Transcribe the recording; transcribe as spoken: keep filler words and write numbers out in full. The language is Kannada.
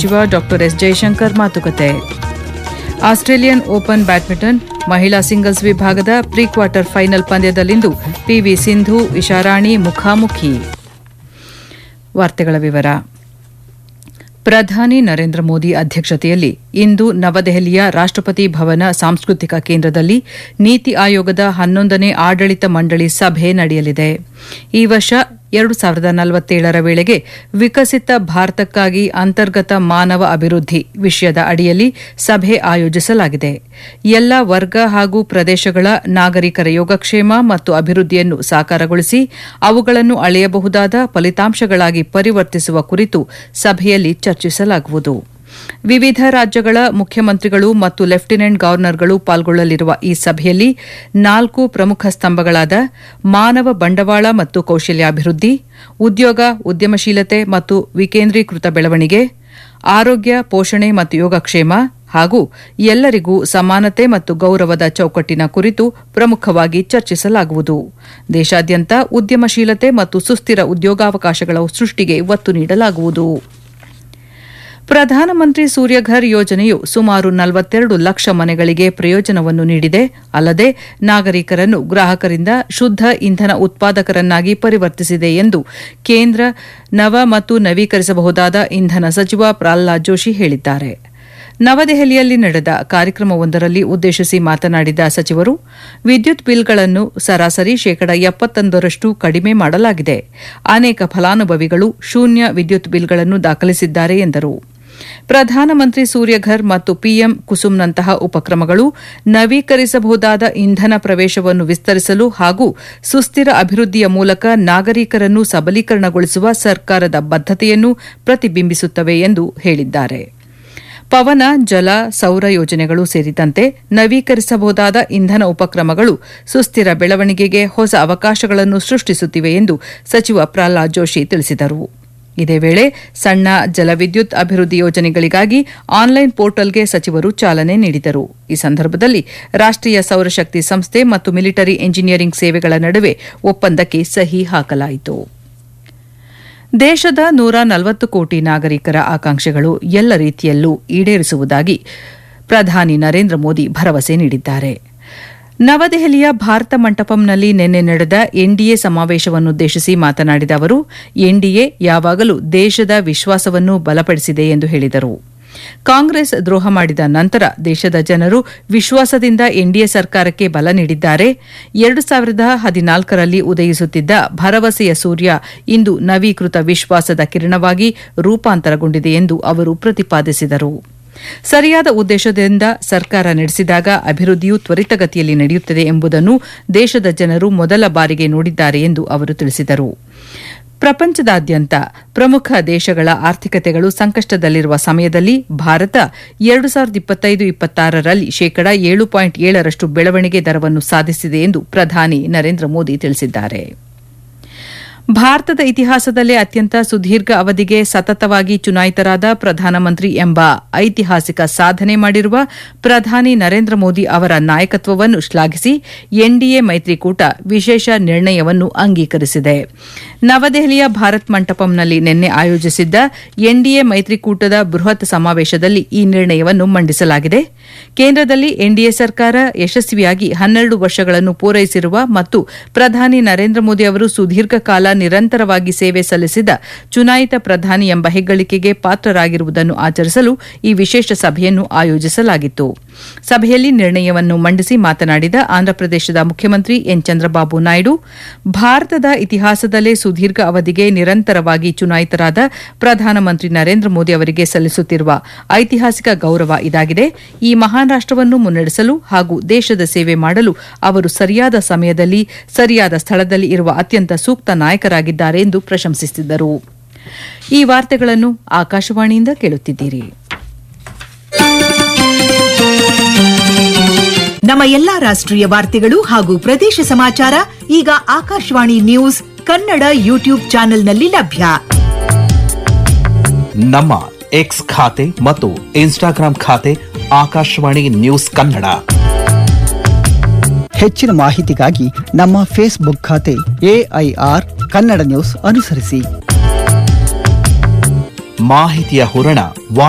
ಸಚಿವ ಡಾ ಎಸ್ ಜಯಶಂಕರ್ ಮಾತುಕತೆ. ಆಸ್ಟ್ರೇಲಿಯನ್ ಓಪನ್ ಬ್ಯಾಡ್ಮಿಂಟನ್ ಮಹಿಳಾ ಸಿಂಗಲ್ಸ್ ವಿಭಾಗದ pre quarter final ಪಂದ್ಯದಲ್ಲಿಂದು PV Sindhu Isharani ಮುಖಾಮುಖಿ. ವಾರ್ತೆಗಳ ವಿವರ. ಪ್ರಧಾನಿ ನರೇಂದ್ರ ಮೋದಿ ಅಧ್ಯಕ್ಷತೆಯಲ್ಲಿ ಇಂದು ನವದೆಹಲಿಯ ರಾಷ್ಟಪತಿ ಭವನ ಸಾಂಸ್ಕೃತಿಕ ಕೇಂದ್ರದಲ್ಲಿ ನೀತಿ ಆಯೋಗದ ಹನ್ನೊಂದನೇ ಆಡಳಿತ ಮಂಡಳಿ ಸಭೆ ನಡೆಯಲಿದೆ. ಈ ವರ್ಷ ಎರಡು ಸಾವಿರದ ನಲವತ್ತೇಳರ ವೇಳೆಗೆ ವಿಕಸಿತ ಭಾರತಕ್ಕಾಗಿ ಅಂತರ್ಗತ ಮಾನವ ಅಭಿವೃದ್ಧಿ ವಿಷಯದ ಅಡಿಯಲ್ಲಿ ಸಭೆ ಆಯೋಜಿಸಲಾಗಿದೆ. ಎಲ್ಲ ವರ್ಗ ಹಾಗೂ ಪ್ರದೇಶಗಳ ನಾಗರಿಕರ ಯೋಗಕ್ಷೇಮ ಮತ್ತು ಅಭಿವೃದ್ಧಿಯನ್ನು ಸಾಕಾರಗೊಳಿಸಿ ಅವುಗಳನ್ನು ಅಳೆಯಬಹುದಾದ ಫಲಿತಾಂಶಗಳಾಗಿ ಪರಿವರ್ತಿಸುವ ಕುರಿತು ಸಭೆಯಲ್ಲಿ ಚರ್ಚಿಸಲಾಗುವುದು. ವಿವಿಧ ರಾಜ್ಯಗಳ ಮುಖ್ಯಮಂತ್ರಿಗಳು ಮತ್ತು ಲೆಫ್ಟಿನೆಂಟ್ ಗವರ್ನರ್ಗಳು ಪಾಲ್ಗೊಳ್ಳಲಿರುವ ಈ ಸಭೆಯಲ್ಲಿ ನಾಲ್ಕು ಪ್ರಮುಖ ಸ್ತಂಭಗಳಾದ ಮಾನವ ಬಂಡವಾಳ ಮತ್ತು ಕೌಶಲ್ಯಾಭಿವೃದ್ಧಿ, ಉದ್ಯೋಗ ಉದ್ಯಮಶೀಲತೆ ಮತ್ತು ವಿಕೇಂದ್ರೀಕೃತ ಬೆಳವಣಿಗೆ, ಆರೋಗ್ಯ ಪೋಷಣೆ ಮತ್ತು ಯೋಗಕ್ಷೇಮ ಹಾಗೂ ಎಲ್ಲರಿಗೂ ಸಮಾನತೆ ಮತ್ತು ಗೌರವದ ಚೌಕಟ್ಟಿನ ಕುರಿತು ಪ್ರಮುಖವಾಗಿ ಚರ್ಚಿಸಲಾಗುವುದು. ದೇಶಾದ್ಯಂತ ಉದ್ಯಮಶೀಲತೆ ಮತ್ತು ಸುಸ್ಥಿರ ಉದ್ಯೋಗಾವಕಾಶಗಳ ಸೃಷ್ಟಿಗೆ ಒತ್ತು ನೀಡಲಾಗುವುದು. ಪ್ರಧಾನಮಂತ್ರಿ ಸೂರ್ಯಘರ್ ಯೋಜನೆಯು ಸುಮಾರು ನಲವತ್ತೆರಡು ಲಕ್ಷ ಮನೆಗಳಿಗೆ ಪ್ರಯೋಜನವನ್ನು ನೀಡಿದೆ. ಅಲ್ಲದೆ ನಾಗರಿಕರನ್ನು ಗ್ರಾಹಕರಿಂದ ಶುದ್ದ ಇಂಧನ ಉತ್ಪಾದಕರನ್ನಾಗಿ ಪರಿವರ್ತಿಸಿದೆ ಎಂದು ಕೇಂದ್ರ ನವ ಮತ್ತು ನವೀಕರಿಸಬಹುದಾದ ಇಂಧನ ಸಚಿವ ಪ್ರಹ್ಲಾದ್ ಜೋಶಿ ಹೇಳಿದ್ದಾರೆ. ನವದೆಹಲಿಯಲ್ಲಿ ನಡೆದ ಕಾರ್ಯಕ್ರಮವೊಂದರಲ್ಲಿ ಉದ್ದೇಶಿಸಿ ಮಾತನಾಡಿದ ಸಚಿವರು, ವಿದ್ಯುತ್ ಬಿಲ್ಗಳನ್ನು ಸರಾಸರಿ ಶೇಕಡಾ ಎಪ್ಪತ್ತೊಂದರಷ್ಟು ಕಡಿಮೆ ಮಾಡಲಾಗಿದೆ. ಅನೇಕ ಫಲಾನುಭವಿಗಳು ಶೂನ್ಯ ವಿದ್ಯುತ್ ಬಿಲ್ಗಳನ್ನು ದಾಖಲಿಸಿದ್ದಾರೆ ಎಂದರು. ಪ್ರಧಾನಮಂತ್ರಿ ಸೂರ್ಯಘರ್ ಮತ್ತು ಪಿಎಂ ಕುಸುಮ್ನಂತಹ ಉಪಕ್ರಮಗಳು ನವೀಕರಿಸಬಹುದಾದ ಇಂಧನ ಪ್ರವೇಶವನ್ನು ವಿಸ್ತರಿಸಲು ಹಾಗೂ ಸುಸ್ಥಿರ ಅಭಿವೃದ್ಧಿಯ ಮೂಲಕ ನಾಗರಿಕರನ್ನು ಸಬಲೀಕರಣಗೊಳಿಸುವ ಸರ್ಕಾರದ ಬದ್ಧತೆಯನ್ನು ಪ್ರತಿಬಿಂಬಿಸುತ್ತವೆ ಎಂದು ಹೇಳಿದ್ದಾರೆ. ಪವನ, ಜಲ, ಸೌರ ಯೋಜನೆಗಳು ಸೇರಿದಂತೆ ನವೀಕರಿಸಬಹುದಾದ ಇಂಧನ ಉಪಕ್ರಮಗಳು ಸುಸ್ಥಿರ ಬೆಳವಣಿಗೆಗೆ ಹೊಸ ಅವಕಾಶಗಳನ್ನು ಸೃಷ್ಟಿಸುತ್ತಿವೆ ಎಂದು ಸಚಿವ ಪ್ರಹ್ಲಾದ್ ಜೋಶಿ ತಿಳಿಸಿದರು. ಇದೇ ವೇಳೆ ಸಣ್ಣ ಜಲವಿದ್ಯುತ್ ಅಭಿವೃದ್ಧಿ ಯೋಜನೆಗಳಿಗಾಗಿ ಆನ್ಲೈನ್ ಪೋರ್ಟಲ್ಗೆ ಸಚಿವರು ಚಾಲನೆ ನೀಡಿದರು. ಈ ಸಂದರ್ಭದಲ್ಲಿ ರಾಷ್ಟೀಯ ಸೌರಶಕ್ತಿ ಸಂಸ್ಥೆ ಮತ್ತು ಮಿಲಿಟರಿ ಎಂಜಿನಿಯರಿಂಗ್ ಸೇವೆಗಳ ನಡುವೆ ಒಪ್ಪಂದಕ್ಕೆ ಸಹಿ ಹಾಕಲಾಯಿತು. ದೇಶದ ನೂರ ನಲವತ್ತು ಕೋಟಿ ನಾಗರಿಕರ ಆಕಾಂಕ್ಷೆಗಳು ಎಲ್ಲ ರೀತಿಯಲ್ಲೂ ಈಡೇರಿಸುವುದಾಗಿ ಪ್ರಧಾನಿ ನರೇಂದ್ರ ಮೋದಿ ಭರವಸೆ ನೀಡಿದ್ದಾರೆ. ನವದೆಹಲಿಯ ಭಾರತ ಮಂಟಪಂನಲ್ಲಿ ನಿನ್ನೆ ನಡೆದ ಎನ್ಡಿಎ ಸಮಾವೇಶವನ್ನುದ್ದೇಶಿಸಿ ಮಾತನಾಡಿದ ಅವರು, ಎನ್ಡಿಎ ಯಾವಾಗಲೂ ದೇಶದ ವಿಶ್ವಾಸವನ್ನು ಬಲಪಡಿಸಿದೆ ಎಂದು ಹೇಳಿದರು. ಕಾಂಗ್ರೆಸ್ ದ್ರೋಹ ಮಾಡಿದ ನಂತರ ದೇಶದ ಜನರು ವಿಶ್ವಾಸದಿಂದ ಎನ್ಡಿಎ ಸರ್ಕಾರಕ್ಕೆ ಬಲ ನೀಡಿದ್ದಾರೆ. ಎರಡು ಸಾವಿರದ ಹದಿನಾಲ್ಕರಲ್ಲಿ ಉದಯಿಸುತ್ತಿದ್ದ ಭರವಸೆಯ ಸೂರ್ಯ ಇಂದು ನವೀಕೃತ ವಿಶ್ವಾಸದ ಕಿರಣವಾಗಿ ರೂಪಾಂತರಗೊಂಡಿದೆ ಎಂದು ಅವರು ಪ್ರತಿಪಾದಿಸಿದರು. ಸರಿಯಾದ ಉದ್ದೇಶದಿಂದ ಸರ್ಕಾರ ನಡೆಸಿದಾಗ ಅಭಿವೃದ್ಧಿಯು ತ್ವರಿತಗತಿಯಲ್ಲಿ ನಡೆಯುತ್ತದೆ ಎಂಬುದನ್ನು ದೇಶದ ಜನರು ಮೊದಲ ಬಾರಿಗೆ ನೋಡಿದ್ದಾರೆ ಎಂದು ಅವರು ತಿಳಿಸಿದರು. ಪ್ರಪಂಚದಾದ್ಯಂತ ಪ್ರಮುಖ ದೇಶಗಳ ಆರ್ಥಿಕತೆಗಳು ಸಂಕಷ್ಟದಲ್ಲಿರುವ ಸಮಯದಲ್ಲಿ ಭಾರತ ಎರಡು ಸಾವಿರದ ಇಪ್ಪತ್ತೈದು ಇಪ್ಪತ್ತಾರರಲ್ಲಿ ಶೇಕಡಾ ಏಳು ಪಾಯಿಂಟ್ ಏಳರಷ್ಟು ಬೆಳವಣಿಗೆ ದರವನ್ನು ಸಾಧಿಸಿದೆ ಎಂದು ಪ್ರಧಾನಿ ನರೇಂದ್ರ ಮೋದಿ ತಿಳಿಸಿದ್ದಾರೆ. ಭಾರತದ ಇತಿಹಾಸದಲ್ಲೇ ಅತ್ಯಂತ ಸುದೀರ್ಘ ಅವಧಿಗೆ ಸತತವಾಗಿ ಚುನಾಯಿತರಾದ ಪ್ರಧಾನಮಂತ್ರಿ ಎಂಬ ಐತಿಹಾಸಿಕ ಸಾಧನೆ ಮಾಡಿರುವ ಪ್ರಧಾನಿ ನರೇಂದ್ರ ಮೋದಿ ಅವರ ನಾಯಕತ್ವವನ್ನು ಶ್ಲಾಘಿಸಿ ಎನ್ಡಿಎ ಮೈತ್ರಿಕೂಟ ವಿಶೇಷ ನಿರ್ಣಯವನ್ನು ಅಂಗೀಕರಿಸಿದೆ. ನವದೆಹಲಿಯ ಭಾರತ್ ಮಂಟಪಂನಲ್ಲಿ ನಿನ್ನೆ ಆಯೋಜಿಸಿದ್ದ ಎನ್ಡಿಎ ಮೈತ್ರಿಕೂಟದ ಬೃಹತ್ ಸಮಾವೇಶದಲ್ಲಿ ಈ ನಿರ್ಣಯವನ್ನು ಮಂಡಿಸಲಾಗಿದೆ. ಕೇಂದ್ರದಲ್ಲಿ ಎನ್ಡಿಎ ಸರ್ಕಾರ ಯಶಸ್ವಿಯಾಗಿ ಹನ್ನೆರಡು ವರ್ಷಗಳನ್ನು ಪೂರೈಸಿರುವ ಮತ್ತು ಪ್ರಧಾನಿ ನರೇಂದ್ರ ಮೋದಿ ಅವರು ಸುದೀರ್ಘ ಕಾಲ ನಿರಂತರವಾಗಿ ಸೇವೆ ಸಲ್ಲಿಸಿದ ಚುನಾಯಿತ ಪ್ರಧಾನಿ ಎಂಬ ಹೆಗ್ಗಳಿಕೆಗೆ ಪಾತ್ರರಾಗಿರುವುದನ್ನು ಆಚರಿಸಲು ಈ ವಿಶೇಷ ಸಭೆಯನ್ನು ಆಯೋಜಿಸಲಾಗಿತ್ತು. ಸಭೆಯಲ್ಲಿ ನಿರ್ಣಯವನ್ನು ಮಂಡಿಸಿ ಮಾತನಾಡಿದ ಆಂಧ್ರಪ್ರದೇಶದ ಮುಖ್ಯಮಂತ್ರಿ ಎನ್ ಚಂದ್ರಬಾಬು ನಾಯ್ಡು, ಭಾರತದ ಇತಿಹಾಸದಲ್ಲೇ ಸುದೀರ್ಘ ಅವಧಿಗೆ ನಿರಂತರವಾಗಿ ಚುನಾಯಿತರಾದ ಪ್ರಧಾನಮಂತ್ರಿ ನರೇಂದ್ರ ಮೋದಿ ಅವರಿಗೆ ಸಲ್ಲಿಸುತ್ತಿರುವ ಐತಿಹಾಸಿಕ ಗೌರವ ಇದಾಗಿದೆ. ಈ ಮಹಾನ್ ರಾಷ್ಟವನ್ನು ಮುನ್ನಡೆಸಲು ಹಾಗೂ ದೇಶದ ಸೇವೆ ಮಾಡಲು ಅವರು ಸರಿಯಾದ ಸಮಯದಲ್ಲಿ ಸರಿಯಾದ ಸ್ಥಳದಲ್ಲಿ ಇರುವ ಅತ್ಯಂತ ಸೂಕ್ತ ನಾಯಕರಾಗಿದ್ದಾರೆ ಎಂದು ಪ್ರಶಂಸಿಸಿದರು. ಈ ವಾರ್ತೆಗಳನ್ನು ಆಕಾಶವಾಣಿಯಿಂದ ಕೇಳುತ್ತಿದ್ದೀರಿ. ನಮ್ಮ ಎಲ್ಲಾ ರಾಷ್ಟ್ರೀಯ ವಾರ್ತೆಗಳು ಹಾಗೂ ಪ್ರದೇಶ ಸಮಾಚಾರ ಈಗ ಆಕಾಶವಾಣಿ ನ್ಯೂಸ್ ಕನ್ನಡ ಯೂಟ್ಯೂಬ್ ಚಾನೆಲ್ನಲ್ಲಿ ಲಭ್ಯ. ನಮ್ಮ ಎಕ್ಸ್ ಖಾತೆ ಮತ್ತು ಇನ್ಸ್ಟಾಗ್ರಾಂ ಖಾತೆ ಆಕಾಶವಾಣಿ ನ್ಯೂಸ್ ಕನ್ನಡ. ಹೆಚ್ಚಿನ ಮಾಹಿತಿಗಾಗಿ ನಮ್ಮ ಫೇಸ್ಬುಕ್ ಖಾತೆ ಎಐಆರ್ ಕನ್ನಡ ನ್ಯೂಸ್ ಅನುಸರಿಸಿ. ಮಾಹಿತಿಯ ಹೂರಣ